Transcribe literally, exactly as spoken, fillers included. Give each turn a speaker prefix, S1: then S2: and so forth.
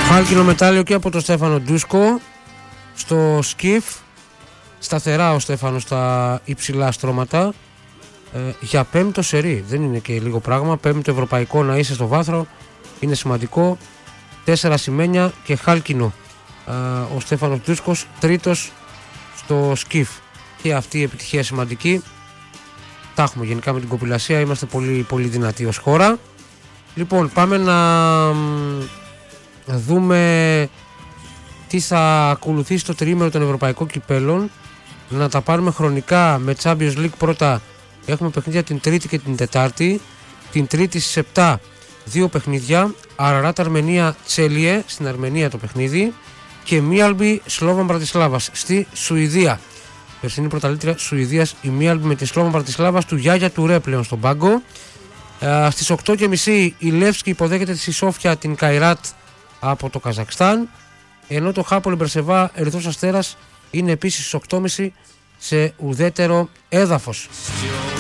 S1: Χάλκινο μετάλλιο και από τον Στέφανο Ντούσκο στο σκιφ. Σταθερά ο Στέφανος στα υψηλά στρώματα ε, για πέμπτο σερί. Δεν είναι και λίγο πράγμα. Πέμπτο ευρωπαϊκό να είσαι στο βάθρο είναι σημαντικό. Τέσσερα σημαίνια και χάλκινο ε, ο Στέφανος Ντούσκος, τρίτος στο σκιφ. Και αυτή η επιτυχία σημαντική. Τα έχουμε γενικά με την κοπηλασία. Είμαστε πολύ, πολύ δυνατοί ως χώρα. Λοιπόν, πάμε να δούμε τι θα ακολουθήσει το τριήμερο των ευρωπαϊκών κυπέλων. Να τα πάρουμε χρονικά με Champions League. Πρώτα έχουμε παιχνίδια την Τρίτη και την Τετάρτη. Την Τρίτη στις επτά δύο παιχνίδια. Αραράτ Αρμενία Τσέλιε στην Αρμενία το παιχνίδι. Και Μίαλμπι Σλόβαν Μπρατισλάβας στη Σουηδία. Περσινή πρωταθλήτρια Σουηδίας η Μίαλμπι με τη Σλόβαν Μπρατισλάβας του Γιάγια Τουρέ πλέον στον πάγκο. Ε, στις οκτώ και μισή η Λεύσκη υποδέχεται στη Σόφια την Καϊράτ από το Καζακστάν. Ενώ το Χάπολ Μπερσεβά Ερυθρός Αστέρας είναι επίσης στις οκτώ και μισή σε ουδέτερο έδαφος.